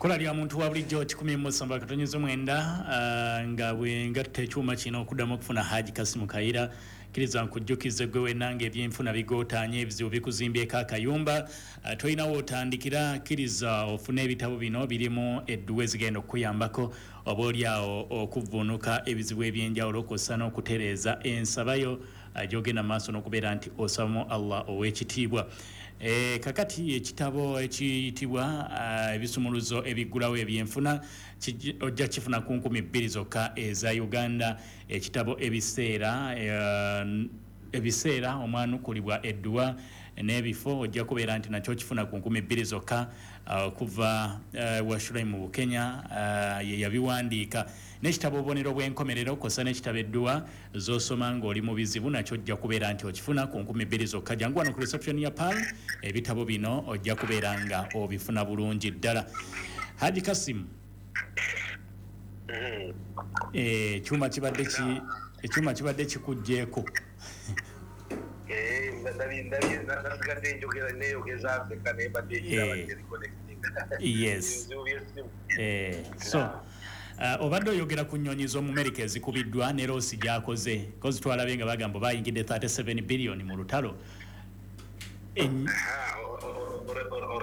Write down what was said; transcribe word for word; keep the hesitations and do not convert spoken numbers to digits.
kola lya muntu wa bulijjo kikumi mu ssamba katonyezo mwenda uh, nga bwe ngatta ekyuma kino okuddamu okufuna Haji Kasimu Kaira kiriza nkujjukize gwe wenange ebyenfuna bigootanye ebizibu bikuzimbyeko akayumba uh, toyinawo otandikira kiriza ofuna ebitabo bino birimu edduwa ezigenda okukuyambako oba oliawo okuvvuunuka ebizibu ebyenjawulo kw'ossa n'okutereeza ensabayo uh, gy'ogenda maaso n'okubeera nti osabamu Allah ow'ekitiibwa. E, kakati ekitabo ekiyitibwa uh, ebisumuluzo ebiggulawo ebyenfuna ojja kifuna ku nkumi bbiri zokka eza Uganda. Ekitabo ebiseera uh, ebiseera omwanukulibwa edduwa n'ebifo ojja kubeera nti nakyo kifuna ku nkumi bbiri zokka uh, kuva uh, Washulai mu Bukenya uh, ye yabiwandiika. N'ekitabo obubonero bw'enkomerero kw'ossa n'ekitabo edduwa z'osoma ng'oli mu bizibu nakyo ojja kubeera nti okifuna ku nkumi bbiri zokka. Jangu wano ku reception ya P A L ebitabo bino ojja kubeera nga obifuna bulungi ddala. Haji Kasimu, eh chuma kibadde ki ekyuma kibadde kikugjeeko. Eh ndabi ndabi ndagadde njogera neyogeza Africa ne badde kibadde connecting. Yes. Eh so Uh, obadde oyogera ku nnyonyi z'omu America ezikubiddwa ne Rosi gy'akoze kozi twalabe nga bagamba bayingidde thirty-seven billion mu lutalo.